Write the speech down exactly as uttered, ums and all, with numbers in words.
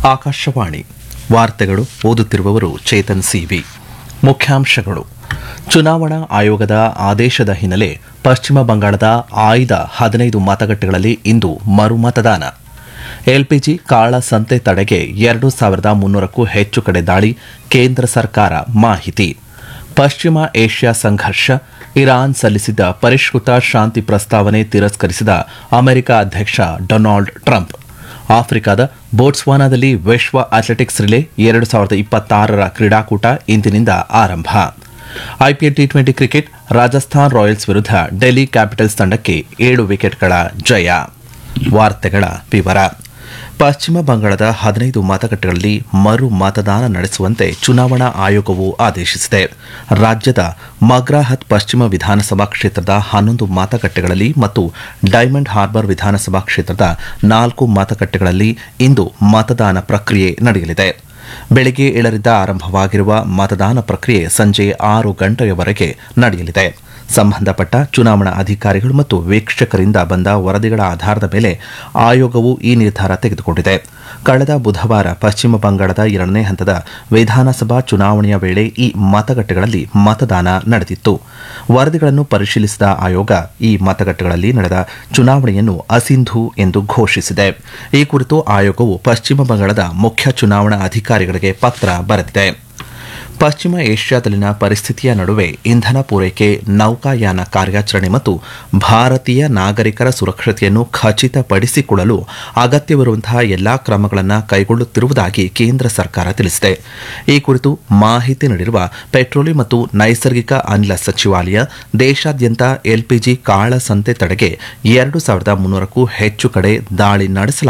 ಆಕಾಶವಾಣಿ ವಾರ್ತೆಗಳು ಓದುತ್ತಿರುವವರು ಚೇತನ್ ಸಿವಿ. ಮುಖ್ಯಾಂಶಗಳು: ಚುನಾವಣಾ ಆಯೋಗದ ಆದೇಶದ ಹಿನ್ನೆಲೆ ಪಶ್ಚಿಮ ಬಂಗಾಳದ ಆಯ್ದ ಹದಿನೈದು ಮತಗಟ್ಟೆಗಳಲ್ಲಿ ಇಂದು ಮರುಮತದಾನ. ಎಲ್ಪಿಜಿ ಕಾಳಸಂತೆ ತಡೆಗೆ ಎರಡು ಸಾವಿರದ ಮುನ್ನೂರಕ್ಕೂ ಹೆಚ್ಚು ಕಡೆ ದಾಳಿ, ಕೇಂದ್ರ ಸರ್ಕಾರ ಮಾಹಿತಿ. ಪಶ್ಚಿಮ ಏಷ್ಯಾ ಸಂಘರ್ಷ, ಇರಾನ್ ಸಲ್ಲಿಸಿದ್ದ ಪರಿಷ್ಕೃತ ಶಾಂತಿ ಪ್ರಸ್ತಾವನೆ ತಿರಸ್ಕರಿಸಿದ ಅಮೆರಿಕ ಅಧ್ಯಕ್ಷ ಡೊನಾಲ್ಡ್ ಟ್ರಂಪ್. ಆಫ್ರಿಕಾದ ಬೋಟ್ಸ್ವಾನಾದಲ್ಲಿ ವಿಶ್ವ ಅಥ್ಲೆಟಿಕ್ಸ್ ರಿಲೇ ಎರಡು ಸಾವಿರದ ಇಪ್ಪತ್ತಾರರ ಕ್ರೀಡಾಕೂಟ ಇಂದಿನಿಂದ ಆರಂಭ. IPL T twenty cricket, Rajasthan Royals ವಿರುದ್ಧ ಡೆಲ್ಲಿ ಕ್ಯಾಪಿಟಲ್ಸ್ ತಂಡಕ್ಕೆ ಏಳು ವಿಕೆಟ್ಗಳ ಜಯ. ವಾರ್ತೆಗಳ ವಿವರ. ಪಶ್ಚಿಮ ಬಂಗಾಳದ ಹದಿನೈದು ಮತಗಟ್ಟೆಗಳಲ್ಲಿ ಮರು ಮತದಾನ ನಡೆಸುವಂತೆ ಚುನಾವಣಾ ಆಯೋಗವು ಆದೇಶಿಸಿದೆ. ರಾಜ್ಯದ ಮಗ್ರಾಹತ್ ಪಶ್ಚಿಮ ವಿಧಾನಸಭಾ ಕ್ಷೇತ್ರದ ಹನ್ನೊಂದು ಮತಗಟ್ಟೆಗಳಲ್ಲಿ ಮತ್ತು ಡೈಮಂಡ್ ಹಾರ್ಬರ್ ವಿಧಾನಸಭಾ ಕ್ಷೇತ್ರದ ನಾಲ್ಕು ಮತಗಟ್ಟೆಗಳಲ್ಲಿ ಇಂದು ಮತದಾನ ಪ್ರಕ್ರಿಯೆ ನಡೆಯಲಿದೆ. ಬೆಳಗ್ಗೆ ಏಳರಿಂದ ಆರಂಭವಾಗಿರುವ ಮತದಾನ ಪ್ರಕ್ರಿಯೆ ಸಂಜೆ ಆರು ಗಂಟೆಯವರೆಗೆ ನಡೆಯಲಿದೆ. ಸಂಬಂಧಪಟ್ಟ ಚುನಾವಣಾ ಅಧಿಕಾರಿಗಳು ಮತ್ತು ವೀಕ್ಷಕರಿಂದ ಬಂದ ವರದಿಗಳ ಆಧಾರದ ಮೇಲೆ ಆಯೋಗವು ಈ ನಿರ್ಧಾರ ತೆಗೆದುಕೊಂಡಿದೆ. ಕಳೆದ ಬುಧವಾರ ಪಶ್ಚಿಮ ಬಂಗಾಳದ ಎರಡನೇ ಹಂತದ ವಿಧಾನಸಭಾ ಚುನಾವಣೆಯ ವೇಳೆ ಈ ಮತಗಟ್ಟೆಗಳಲ್ಲಿ ಮತದಾನ ನಡೆದಿತ್ತು. ವರದಿಗಳನ್ನು ಪರಿಶೀಲಿಸಿದ ಆಯೋಗ ಈ ಮತಗಟ್ಟೆಗಳಲ್ಲಿ ನಡೆದ ಚುನಾವಣೆಯನ್ನು ಅಸಿಂಧು ಎಂದು ಘೋಷಿಸಿದೆ. ಈ ಕುರಿತು ಆಯೋಗವು ಪಶ್ಚಿಮ ಬಂಗಾಳದ ಮುಖ್ಯ ಚುನಾವಣಾ ಅಧಿಕಾರಿಗಳಿಗೆ ಪತ್ರ ಬರೆದಿದೆ. ಪಶ್ಚಿಮ ಏಷ್ಯಾದಲ್ಲಿನ ಪರಿಸ್ಥಿತಿಯ ನಡುವೆ ಇಂಧನ ಪೂರೈಕೆ, ನೌಕಾಯಾನ ಕಾರ್ಯಾಚರಣೆ ಮತ್ತು ಭಾರತೀಯ ನಾಗರಿಕರ ಸುರಕ್ಷತೆಯನ್ನು ಖಚಿತಪಡಿಸಿಕೊಳ್ಳಲು ಅಗತ್ಯವಿರುವಂತಹ ಎಲ್ಲಾ ಕ್ರಮಗಳನ್ನು ಕೈಗೊಳ್ಳುತ್ತಿರುವುದಾಗಿ ಕೇಂದ್ರ ಸರ್ಕಾರ ತಿಳಿಸಿದೆ. ಈ ಕುರಿತು ಮಾಹಿತಿ ನೀಡಿರುವ ಪೆಟ್ರೋಲಿಯಂ ಮತ್ತು ನೈಸರ್ಗಿಕ ಅನಿಲ ಸಚಿವಾಲಯ, ದೇಶಾದ್ಯಂತ ಎಲ್ಪಿಜಿ ಕಾಳಸಂತೆ ತಡೆಗೆ ಎರಡು ಸಾವಿರದ ಮುನ್ನೂರಕ್ಕೂ ಹೆಚ್ಚು ಕಡೆ ದಾಳಿ ನಡೆಸಲಾಗಿದೆ